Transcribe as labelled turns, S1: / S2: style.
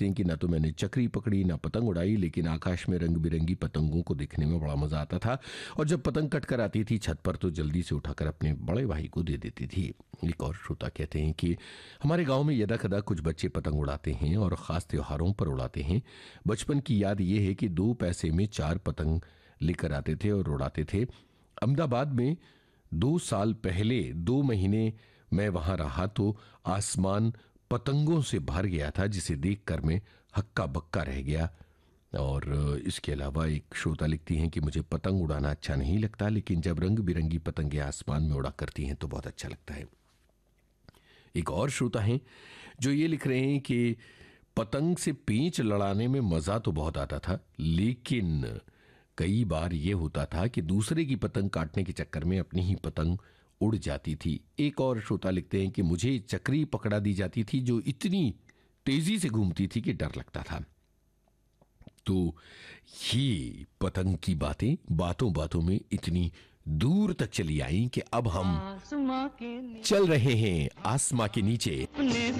S1: लिखते हैं कि ना तो मैंने चक्री पकड़ी ना पतंग उड़ाई, लेकिन आकाश में रंग बिरंगी पतंगों को देखने में बड़ा मजा आता था। और जब पतंग कट कर आती थी छत पर तो जल्दी से उठाकर अपने बड़े भाई को दे देती थी। एक और श्रोता कहते हैं कि हमारे गांव में यदा कदा कुछ बच्चे पतंग उड़ाते हैं और खास त्योहारों पर उड़ाते हैं। बचपन की याद ये है कि 2 पैसे में 4 पतंग लेकर आते थे और उड़ाते थे। अहमदाबाद में 2 साल पहले 2 महीने मैं वहां रहा तो आसमान पतंगों से भर गया था, जिसे देखकर मैं हक्का बक्का रह गया। और इसके अलावा एक श्रोता लिखती हैं कि मुझे पतंग उड़ाना अच्छा नहीं लगता, लेकिन जब रंग बिरंगी पतंगे आसमान में उड़ा करती हैं तो बहुत अच्छा लगता है। एक और श्रोता हैं जो ये लिख रहे हैं कि पतंग से पेंच लड़ाने में मजा तो बहुत आता था, लेकिन कई बार ये होता था कि दूसरे की पतंग काटने के चक्कर में अपनी ही पतंग उड़ जाती थी। एक और श्रोता लिखते हैं कि मुझे चक्री पकड़ा दी जाती थी जो इतनी तेजी से घूमती थी कि डर लगता था। तो ये पतंग की बातें बातों बातों में इतनी दूर तक चली आई कि अब हम चल रहे हैं आसमां के नीचे।